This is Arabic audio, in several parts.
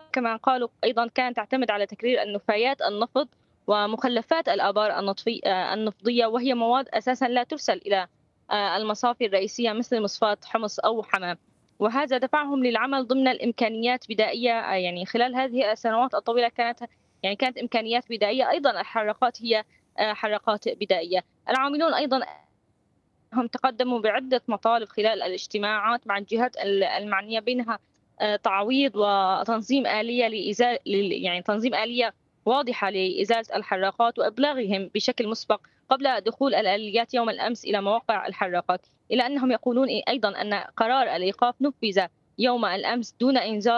كما قالوا أيضًا كانت تعتمد على تكرير النفايات النفط ومخلفات الآبار النفطية، وهي مواد أساسًا لا تُرسل إلى المصافي الرئيسية مثل مصفاة حمص أو حماة، وهذا دفعهم للعمل ضمن الإمكانيات بدائية. يعني خلال هذه السنوات الطويلة كانت إمكانيات بدائية، أيضًا الحراقات هي حراقات بدائية. العاملون أيضًا هم تقدموا بعدة مطالب خلال الاجتماعات مع الجهات المعنية، بينها تعويض وتنظيم آلية يعني تنظيم آلية واضحة لإزالة الحراقات وإبلاغهم بشكل مسبق قبل دخول الآليات يوم الأمس إلى مواقع الحراقات، إلى أنهم يقولون أيضا أن قرار الإيقاف نفذ يوم الأمس دون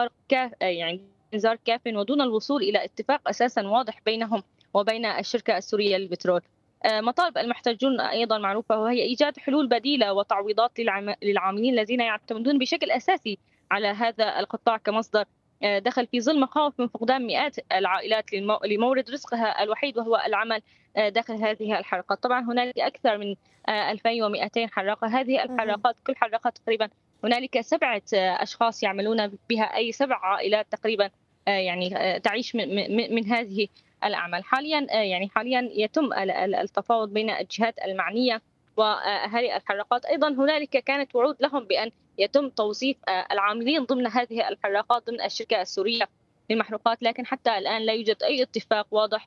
إنذار كاف ودون الوصول إلى اتفاق أساسا واضح بينهم وبين الشركة السورية للبترول. مطالب المحتجون أيضا معروفة، وهي إيجاد حلول بديلة وتعويضات للعاملين الذين يعتمدون بشكل أساسي على هذا القطاع كمصدر دخل، في ظل مخاوف من فقدان مئات العائلات لمورد رزقها الوحيد وهو العمل داخل هذه الحلقات. طبعا هنالك أكثر من 2200 حراقة. هذه مهم. الحراقات كل حراقة تقريبا هنالك 7 أشخاص يعملون بها، أي 7 عائلات تقريبا تعيش من هذه الأعمال. حاليا يتم التفاوض بين الجهات المعنية وأهالي الحراقات. أيضا هنالك كانت وعود لهم بأن يتم توظيف العاملين ضمن هذه الحراقات ضمن الشركة السورية للمحروقات، لكن حتى الآن لا يوجد أي اتفاق واضح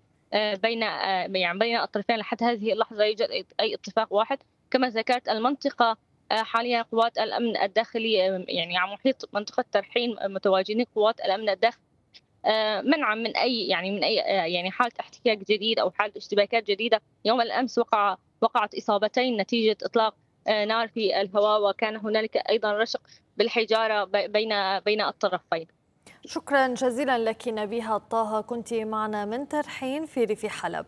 بين الطرفين. لحد هذه اللحظة لا يوجد أي اتفاق واحد. كما ذكرت المنطقة حاليا قوات الأمن الداخلي يعني على محيط منطقة ترحين متواجدين قوات الأمن الداخلي منعا من أي حالة احتكاك جديد أو حالة اشتباكات جديدة. يوم الأمس وقعت إصابتين نتيجة إطلاق نار في الهواء، وكان هنالك أيضا رشق بالحجارة بين الطرفين. شكرا جزيلا لك نبيها طه، كنت معنا من ترحين في ريف حلب.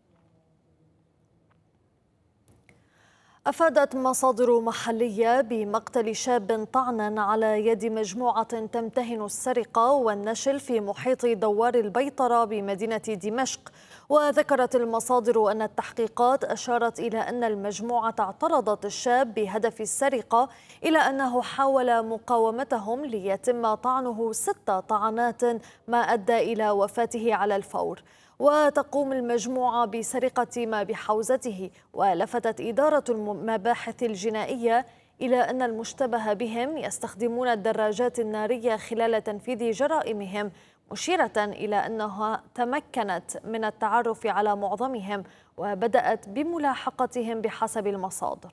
أفادت مصادر محلية بمقتل شاب طعنا على يد مجموعة تمتهن السرقة والنشل في محيط دوار البيطرة بمدينة دمشق. وذكرت المصادر أن التحقيقات أشارت إلى أن المجموعة اعترضت الشاب بهدف السرقة، إلى أنه حاول مقاومتهم ليتم طعنه 6 طعنات ما أدى إلى وفاته على الفور. وتقوم المجموعة بسرقة ما بحوزته. ولفتت إدارة المباحث الجنائية إلى أن المشتبه بهم يستخدمون الدراجات النارية خلال تنفيذ جرائمهم، مشيرة إلى أنها تمكنت من التعرف على معظمهم وبدأت بملاحقتهم بحسب المصادر.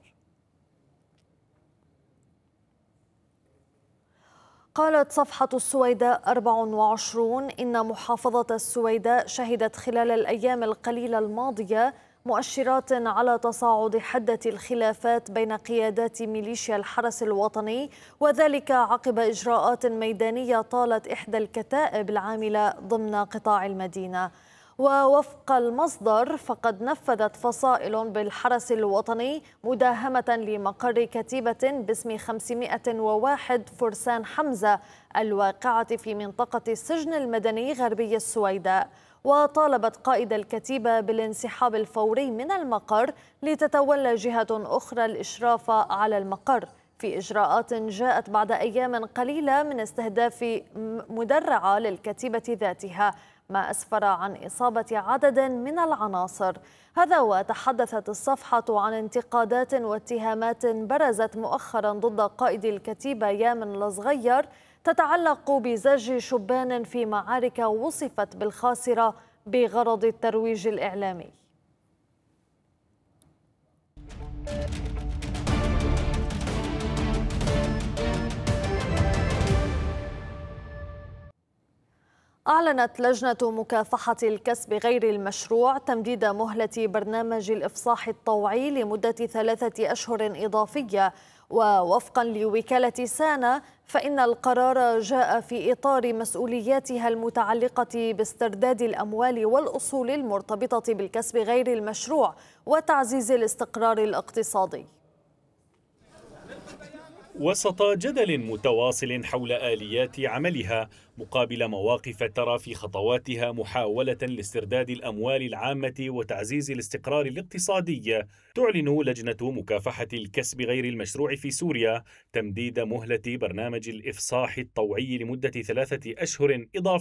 قالت صفحة السويداء 24 إن محافظة السويداء شهدت خلال الأيام القليلة الماضية مؤشرات على تصاعد حدة الخلافات بين قيادات ميليشيا الحرس الوطني، وذلك عقب إجراءات ميدانية طالت إحدى الكتائب العاملة ضمن قطاع المدينة. ووفق المصدر فقد نفذت فصائل بالحرس الوطني مداهمة لمقر كتيبة باسم 501 فرسان حمزة الواقعة في منطقة السجن المدني غربي السويداء، وطالبت قائد الكتيبة بالانسحاب الفوري من المقر لتتولى جهة أخرى الإشراف على المقر، في إجراءات جاءت بعد أيام قليلة من استهداف مدرعة للكتيبة ذاتها، ما أسفر عن إصابة عدد من العناصر. هذا وتحدثت الصفحة عن انتقادات واتهامات برزت مؤخرا ضد قائد الكتيبة يامن الصغير تتعلق بزج شبان في معارك وصفت بالخاسرة بغرض الترويج الإعلامي. أعلنت لجنة مكافحة الكسب غير المشروع تمديد مهلة برنامج الإفصاح الطوعي لمدة 3 أشهر إضافية. ووفقا لوكالة سانا فإن القرار جاء في إطار مسؤولياتها المتعلقة باسترداد الأموال والأصول المرتبطة بالكسب غير المشروع وتعزيز الاستقرار الاقتصادي. وسط جدل متواصل حول آليات عملها مقابل مواقف ترى في خطواتها محاولة لاسترداد الأموال العامة وتعزيز الاستقرار الاقتصادي، تعلن لجنة مكافحة الكسب غير المشروع في سوريا تمديد مهلة برنامج الإفصاح الطوعي لمدة 3 أشهر إضافية